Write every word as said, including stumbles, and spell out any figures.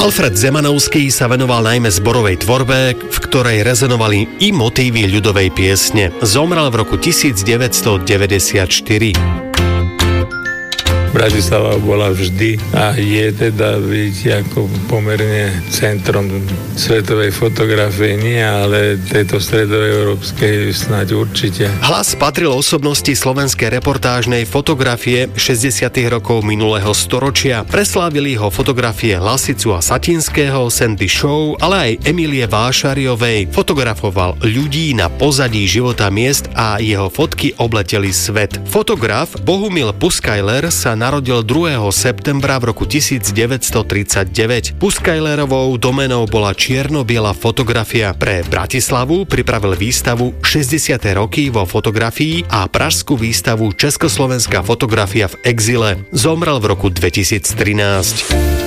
Alfred Zemanovský sa venoval najmä zborovej tvorbe, v ktorej rezonovali i motívy ľudovej piesne. Zomrel v roku devätnásťstodeväťdesiatštyri. Bratislava bola vždy a je teda byť ako pomerne centrom svetovej fotografie, nie, ale tejto stredoeurópskej snáď určite. Hlas patril osobnosti slovenskej reportážnej fotografie šesťdesiatych rokov minulého storočia. Preslávili ho fotografie Lasicu a Satinského, Sandy Shaw, ale aj Emílie Vášariovej. Fotografoval ľudí na pozadí života miest a jeho fotky obleteli svet. Fotograf Bohumil Puskajler sa narodil druhého septembra v roku devätnásťstotridsaťdeväť. Puskajlerovou domenou bola čierno-biela fotografia. Pre Bratislavu pripravil výstavu šesťdesiate roky vo fotografii a pražskú výstavu Československá fotografia v exile. Zomrel v roku dvetisíctrinásť.